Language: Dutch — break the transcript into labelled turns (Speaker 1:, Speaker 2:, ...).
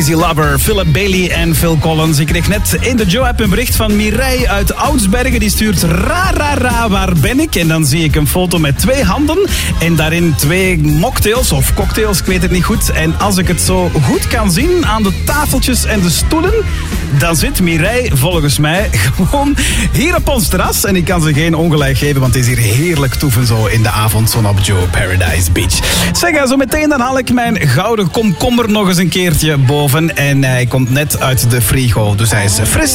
Speaker 1: Easy Lover, Philip Bailey en Phil Collins. Ik kreeg net in de Joe-app een bericht van Mireille uit Oudsbergen. Die stuurt ra, waar ben ik? En dan zie ik een foto met 2 handen en daarin 2 mocktails of cocktails, ik weet het niet goed. En als ik het zo goed kan zien aan de tafeltjes en de stoelen, dan zit Mireille volgens mij gewoon hier op ons terras. En ik kan ze geen ongelijk geven, want het is hier heerlijk toeven zo in de avondzon op Joe Paradise Beach. Zeg, zo meteen dan haal ik mijn gouden komkommer nog eens een keertje boven. En hij komt net uit de frigo, dus hij is fris.